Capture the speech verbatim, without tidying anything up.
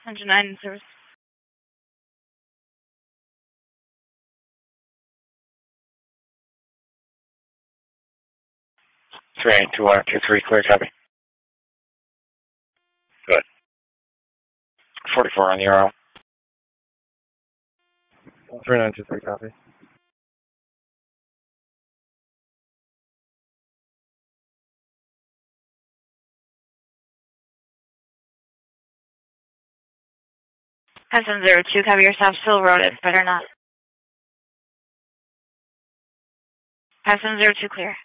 Engine nine in service. three eight two one two three, clear, copy. Good. forty-four on the Euro. three nine two three, copy. Hudson zero two, cover yourself, Still Road, it's better not. Hudson zero two, clear.